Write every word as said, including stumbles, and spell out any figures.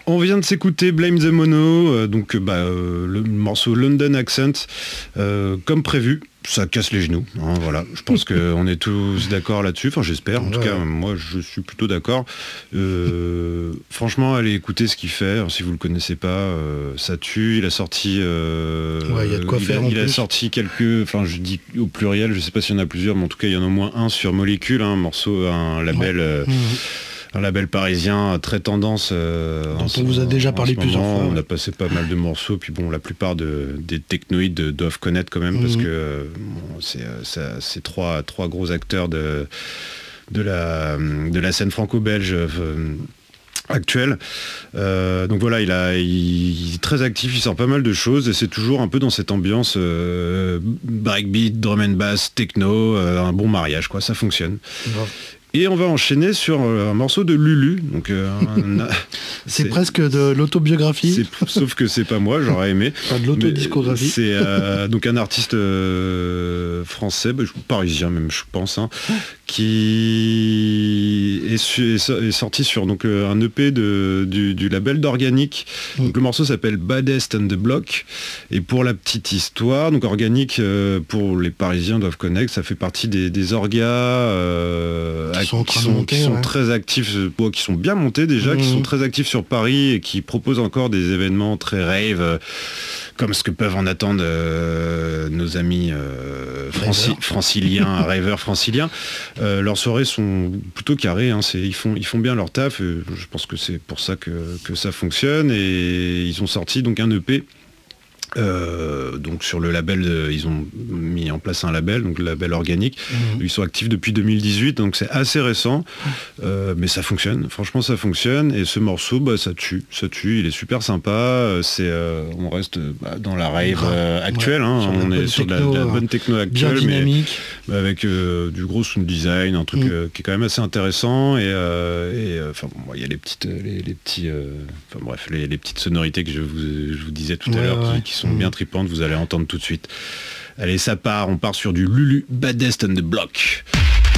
On vient de s'écouter Blame the Mono, euh, donc bah, euh, le morceau London Accent, euh, comme prévu. Ça casse les genoux, hein, voilà. Je pense qu'on est tous d'accord là-dessus, enfin j'espère, en ouais. tout cas moi je suis plutôt d'accord. Euh, franchement, allez écouter ce qu'il fait, alors, si vous le connaissez pas, euh, ça tue, il a sorti... Euh, ouais, il y a de quoi il faire a, en il plus. a sorti quelques, enfin je dis au pluriel, je sais pas s'il y en a plusieurs, mais en tout cas il y en a au moins un sur Molécule, hein, un morceau, un label... Ouais. Euh, mmh. Un label parisien très tendance. Euh, dont on vous a déjà parlé plusieurs fois. On ouais. a passé pas mal de morceaux, puis bon, la plupart de, des technoïdes doivent connaître quand même, mmh. parce que euh, bon, c'est, ça, c'est trois, trois gros acteurs de, de, la, de la scène franco-belge. Euh, actuel. Euh, donc voilà, il, a, il, il est très actif, il sort pas mal de choses et c'est toujours un peu dans cette ambiance euh, breakbeat, drum and bass, techno, euh, un bon mariage, quoi, ça fonctionne. Mmh. Et on va enchaîner sur un morceau de Lulu. Donc, euh, un, c'est, c'est presque de l'autobiographie. C'est, sauf que c'est pas moi, j'aurais aimé. Pas de l'autodiscographie. C'est euh, donc un artiste euh, français, bah, parisien même, je pense, hein, qui est, su, est sorti sur donc, un E P de, du, du label d'Organic. Donc, mmh. Le morceau s'appelle Baddest and the Block. Et pour la petite histoire, donc Organic, euh, pour les Parisiens doivent connaître, ça fait partie des, des orgas euh, qui sont, qui sont, monter, qui sont ouais. très actifs, bon, qui sont bien montés déjà, mmh. qui sont très actifs sur Paris et qui proposent encore des événements très rave, euh, comme ce que peuvent en attendre euh, nos amis euh, franci- franciliens, raveurs franciliens. Euh, leurs soirées sont plutôt carrées, hein, c'est, ils, font, ils font bien leur taf, euh, je pense que c'est pour ça que, que ça fonctionne, et ils ont sorti donc un E P. Euh, donc sur le label, de, ils ont mis en place un label, donc le label Organic. Mmh. Ils sont actifs depuis deux mille dix-huit, donc c'est assez récent, euh, mais ça fonctionne. Franchement, ça fonctionne. Et ce morceau, bah, ça tue, ça tue. Il est super sympa. C'est, euh, on reste bah, dans la rave euh, actuelle. Ouais, hein. On est sur techno, de, la, de la bonne techno actuelle, mais, mais avec euh, du gros sound design, un truc mmh. euh, qui est quand même assez intéressant. Et enfin, euh, bon, il y a les petites, les, les petits, enfin euh, bref, les, les petites sonorités que je vous, je vous disais tout à ouais, l'heure, ouais. qui, qui sont bien tripantes, vous allez entendre tout de suite. Allez, ça part, on part sur du Lulu, Baddest and the Block.